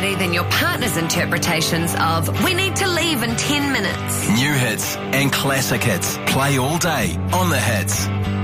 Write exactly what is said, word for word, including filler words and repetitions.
variety than your partner's interpretations of "we need to leave in ten minutes." New hits and classic hits play all day on The Hits.